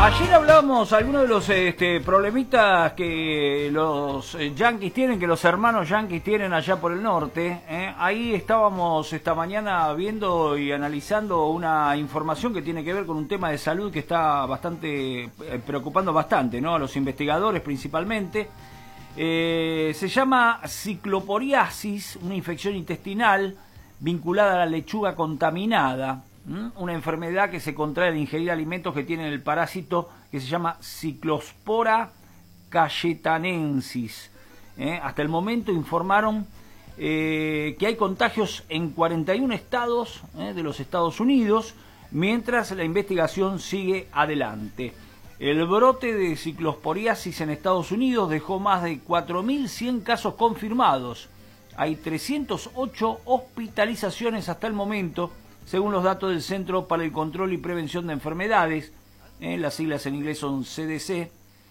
Ayer hablábamos algunos de los problemitas que los yanquis tienen, que los hermanos yanquis tienen allá por el norte. Ahí estábamos esta mañana viendo y analizando una información que tiene que ver con un tema de salud que está bastante preocupando bastante, ¿no? A los investigadores principalmente. Se llama cicloporiasis, una infección intestinal vinculada a la lechuga contaminada. Una enfermedad que se contrae al ingerir alimentos que tienen el parásito que se llama Cyclospora cayetanensis. Hasta el momento informaron que hay contagios en 41 estados de los Estados Unidos, mientras la investigación sigue adelante. El brote de ciclosporiasis en Estados Unidos dejó más de 4.100 casos confirmados. Hay 308 hospitalizaciones hasta el momento, según los datos del Centro para el Control y Prevención de Enfermedades, las siglas en inglés son CDC,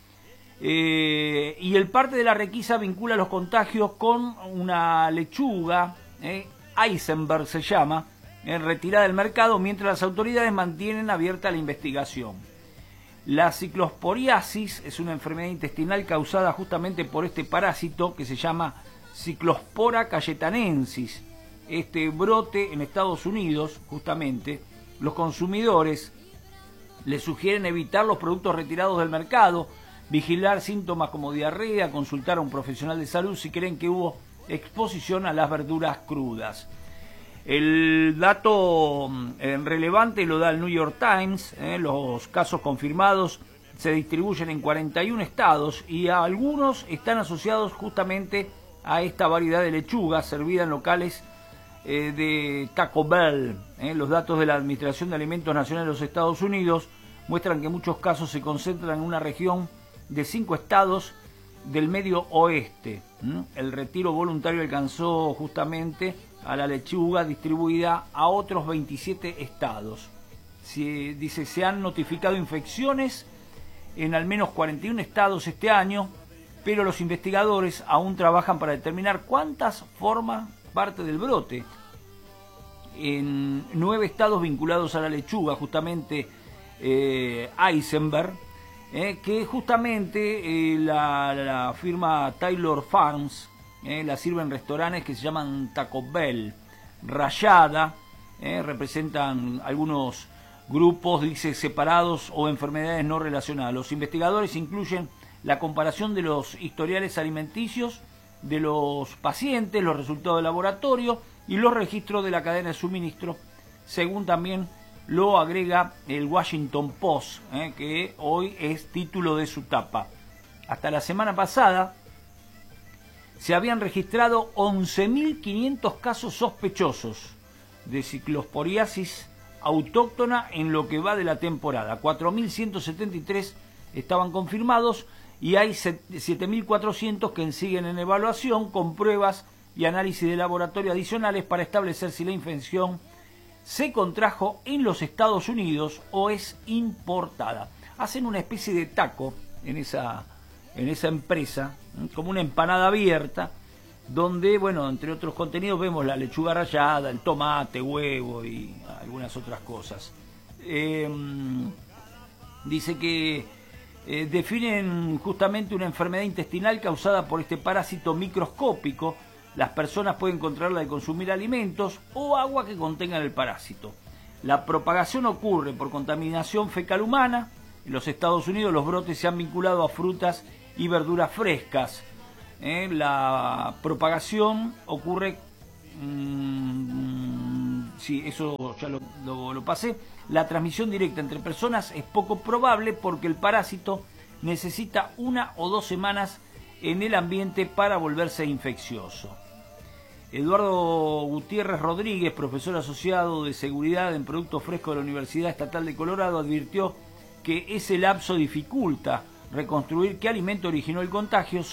y el parte de la requisa vincula los contagios con una lechuga, Eisenberg se llama, retirada del mercado, mientras las autoridades mantienen abierta la investigación. La ciclosporiasis es una enfermedad intestinal causada justamente por este parásito que se llama Cyclospora cayetanensis. Este brote en Estados Unidos, justamente, los consumidores les sugieren evitar los productos retirados del mercado, vigilar síntomas como diarrea, consultar a un profesional de salud si creen que hubo exposición a las verduras crudas. El dato relevante lo da el New York Times. Los casos confirmados se distribuyen en 41 estados y algunos están asociados justamente a esta variedad de lechuga servida en locales de Taco Bell. Los datos de la Administración de Alimentos Nacionales de los Estados Unidos muestran que muchos casos se concentran en una región de 5 estados del medio oeste. El retiro voluntario alcanzó justamente a la lechuga distribuida a otros 27 estados. Dice, se han notificado infecciones en al menos 41 estados este año, pero los investigadores aún trabajan para determinar cuántas forman parte del brote. En 9 estados vinculados a la lechuga, justamente Eisenberg, que justamente la firma Taylor Farms la sirve en restaurantes que se llaman Taco Bell, Rayada, representan algunos grupos, dice, separados o enfermedades no relacionadas. Los investigadores incluyen la comparación de los historiales alimenticios de los pacientes, los resultados de laboratorio y los registros de la cadena de suministro, según también lo agrega el Washington Post, que hoy es título de su tapa. Hasta la semana pasada se habían registrado 11.500 casos sospechosos de ciclosporiasis autóctona en lo que va de la temporada. 4.173 estaban confirmados y hay 7.400 que siguen en evaluación con pruebas y análisis de laboratorio adicionales para establecer si la infección se contrajo en los Estados Unidos o es importada. Hacen una especie de taco en esa empresa, como una empanada abierta, donde, bueno, entre otros contenidos vemos la lechuga rallada, el tomate, huevo y algunas otras cosas. Dice que definen justamente una enfermedad intestinal causada por este parásito microscópico. Las personas pueden contraerla al consumir alimentos o agua que contengan el parásito. La propagación ocurre por contaminación fecal humana. En los Estados Unidos los brotes se han vinculado a frutas y verduras frescas. La propagación ocurre... sí, eso ya lo pasé. La transmisión directa entre personas es poco probable porque el parásito necesita 1 o 2 semanas en el ambiente para volverse infeccioso. Eduardo Gutiérrez Rodríguez, profesor asociado de seguridad en productos frescos de la Universidad Estatal de Colorado, advirtió que ese lapso dificulta reconstruir qué alimento originó el contagio.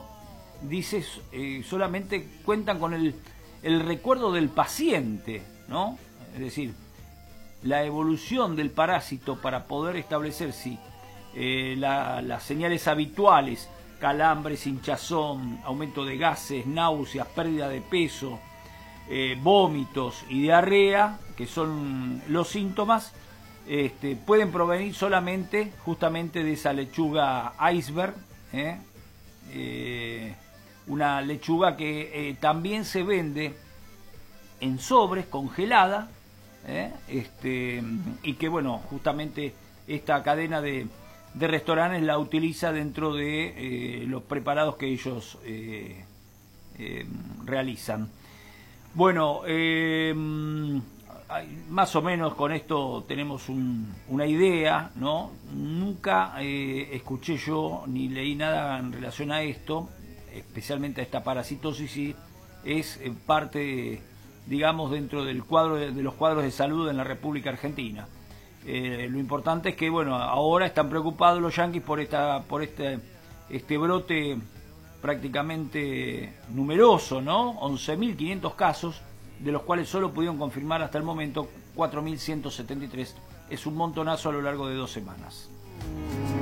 Solamente cuentan con el recuerdo del paciente, ¿no? Es decir, la evolución del parásito para poder establecer si las señales habituales, calambres, hinchazón, aumento de gases, náuseas, pérdida de peso, vómitos y diarrea, que son los síntomas, pueden provenir solamente justamente de esa lechuga iceberg, una lechuga que también se vende en sobres, congelada, y que bueno, justamente esta cadena de restaurantes la utiliza dentro de los preparados que ellos realizan. Bueno, más o menos con esto tenemos una idea, ¿no? Nunca escuché yo ni leí nada en relación a esto, especialmente a esta parasitosis, y es parte, digamos, dentro del cuadro de los cuadros de salud en la República Argentina. Lo importante es que, bueno, ahora están preocupados los yanquis por este brote prácticamente numeroso, ¿no? 11.500 casos, de los cuales solo pudieron confirmar hasta el momento 4.173. Es un montonazo a lo largo de 2 semanas.